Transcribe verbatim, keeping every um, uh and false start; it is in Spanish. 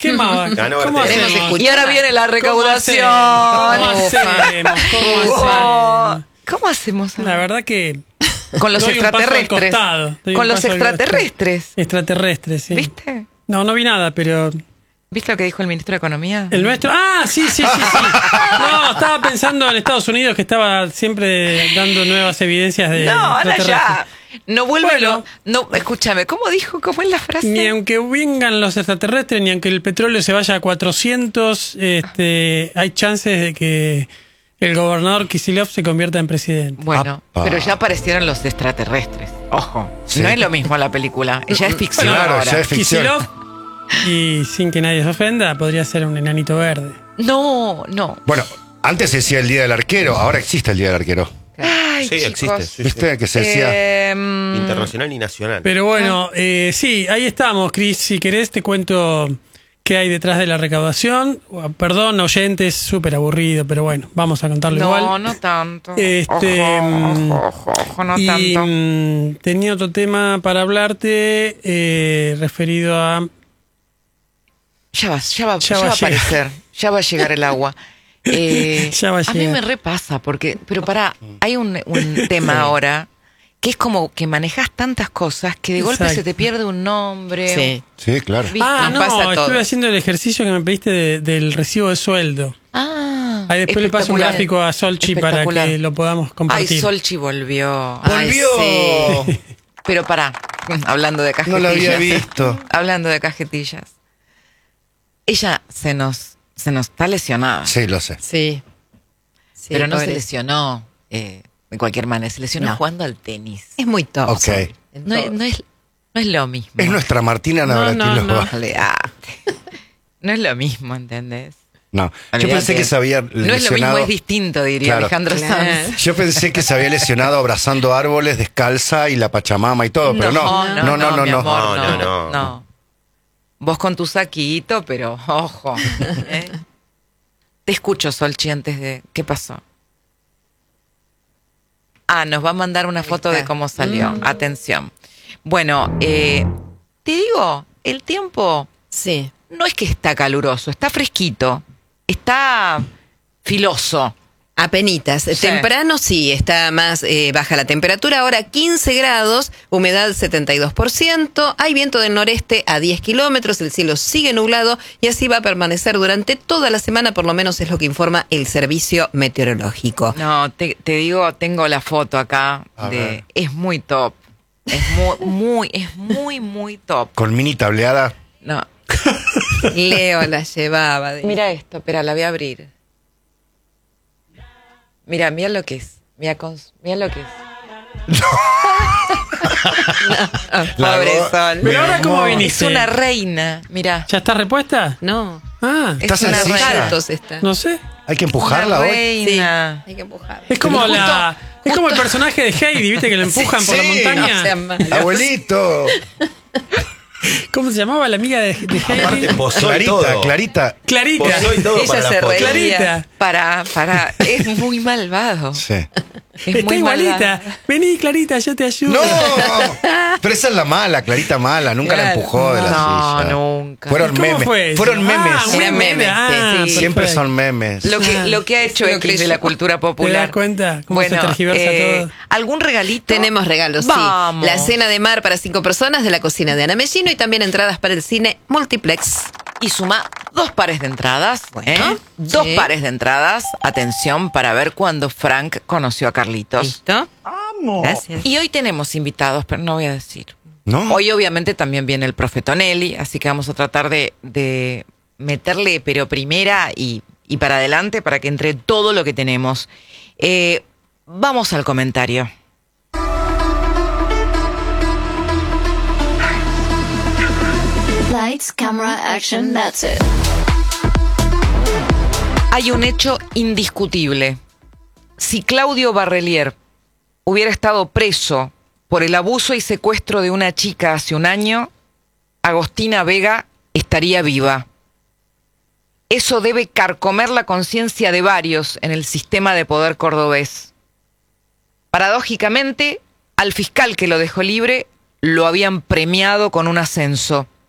¿Qué más? Ganó ¿Cómo Artemio. hacemos? Y ahora viene la recaudación. ¿Cómo hacemos? ¿Cómo hacemos? ¿Cómo hacemos? La verdad que... Con los doy un paso al extraterrestres. costado, doy Con un los paso al extraterrestres. costado. Extraterrestres, sí. ¿Viste? No, no vi nada, pero... ¿Viste lo que dijo el ministro de Economía? ¿El nuestro? Ah, sí, sí, sí, sí. No, estaba pensando en Estados Unidos, que estaba siempre dando nuevas evidencias de No, ahora extraterrestres. ya. No vuelve. Bueno. No, escúchame, ¿cómo dijo? ¿Cómo es la frase? Ni aunque vengan los extraterrestres, ni aunque el petróleo se vaya a cuatrocientos, este, hay chances de que el gobernador Kicillof se convierta en presidente. Bueno, Apa. pero ya aparecieron los extraterrestres. Ojo, Sí. no es lo mismo la película. Ya es ficción Claro, ahora. ya es ficción. Kicillof, y sin que nadie se ofenda, podría ser un enanito verde. No, no. Bueno, antes se decía el Día del Arquero, ahora existe el Día del Arquero. Ay, Sí, chicos. existe. sí, ¿Viste? Sí. Que se decía. Eh, mm, Internacional y nacional. Pero bueno, eh, sí, ahí estamos, Cris. Si querés, te cuento qué hay detrás de la recaudación. Perdón, oyentes, súper aburrido, pero bueno, vamos a contarlo no, igual. no tanto. Este, ojo, ojo, ojo, ojo, no y tanto. mm, tenía otro tema para hablarte eh, referido a... Ya va, ya va, Ya ya va va a a aparecer. Ya va a llegar el agua. Eh, Ya va a a mí llegar. me repasa, porque, pero pará, hay un, un tema ahora que es como que manejas tantas cosas que de golpe Exacto. se te pierde un nombre. Sí. Sí, claro. ¿Viste? Ah, Nos no, pasa a todos. estuve haciendo el ejercicio que me pediste de- del recibo de sueldo. Ah, Ahí después le paso un espectacular. gráfico a Solchi para Espectacular. que lo podamos compartir. Ay, Solchi volvió. ¡Volvió! Ay, sí. Pero pará, hablando de No cajetillas. lo había visto. Hablando de cajetillas. Ella se nos, se nos está lesionada. Sí, lo sé. Sí. Sí, pero no pobre. se lesionó eh, de cualquier manera. Se lesionó No. jugando al tenis. Es muy top. Ok. No, es- no es, no es lo mismo. Es nuestra Martina No, Navratilova. no, no. Olvidate. No es lo mismo, ¿entendés? No, yo Olvidate. pensé que se había No es lo mismo, lesionado. es distinto, diría Claro. Alejandro Claro. Sanz. Yo pensé que se había lesionado abrazando árboles descalza y la Pachamama y todo, pero no. no, No, no, no, mi no. amor, No, no, no, no. no. Vos con tu saquito, pero ojo. ¿eh? Te escucho, Solchi, antes de... ¿Qué pasó? Ah, nos va a mandar una foto de cómo salió. Atención. Bueno, eh, te digo, el tiempo Sí. no es que está caluroso, está fresquito, está filoso. Apenitas. Sí. Temprano sí, está más eh, baja la temperatura. Ahora quince grados, humedad setenta y dos por ciento. Hay viento del noreste a diez kilómetros. El cielo sigue nublado y así va a permanecer durante toda la semana, por lo menos es lo que informa el servicio meteorológico. No, te, te digo, tengo la foto acá. A De, ver. es muy top. Es muy, muy, es muy, muy top. Con mini tableada. No. Leo la llevaba. De... Mira esto, espera, la voy a abrir. Mira, mira lo que es. Mira, cons- mira lo que es. La Pobre go- Sol. Pero ahora, ¿cómo Mi amor. viniste? Es una reina. Mira. ¿Ya está repuesta? No. Ah, Es ¿Estás una en silla? reina. Saltos está. no sé. Hay que empujarla Una hoy. reina. Hay que empujar. Es como Justo- la, es como el personaje de Heidi, ¿viste? Que lo empujan por la Sí. montaña. No sean malos. Abuelito. ¿Cómo se llamaba la amiga de, de Heidi? Aparte, posó y Clarita, todo. Clarita. Clarita. Posó y todo Ella para la se foto. reía. Clarita. Para, para. Es muy malvado. Sí. Es Está muy igualita. malvado. Vení, Clarita, yo te ayudo. No, pero esa es la mala, Clarita mala, nunca la Claro. empujó de la No, silla. nunca. Fueron ¿Cómo memes. fue? Fueron memes. Ah, Eran meme, memes, ah, sí. Siempre perfecto. son memes. Lo que, lo que ha hecho Lo X de creyó. la cultura popular. ¿Te das cuenta cómo se tergiversa todo? ¿Algún regalito? Tenemos regalos, Vamos. sí. La cena de mar para cinco personas de la cocina de Ana Mellino y también entradas para el cine Multiplex. Y suma dos pares de entradas. Bueno, ¿eh? Dos sí. pares de entradas. Atención para ver cuando Frank conoció a Carlitos. ¿Listo? Gracias. Y hoy tenemos invitados, pero no voy a decir. ¿No? Hoy obviamente también viene el profe Tonelli, así que vamos a tratar de, de meterle pero primera y, y para adelante para que entre todo lo que tenemos. Eh, vamos al comentario. Lights, camera, action, that's it. Hay un hecho indiscutible. Si Claudio Barrelier hubiera estado preso por el abuso y secuestro de una chica hace un año, Agostina Vega estaría viva. Eso debe carcomer la conciencia de varios en el sistema de poder cordobés. Paradójicamente, al fiscal que lo dejó libre lo habían premiado con un ascenso.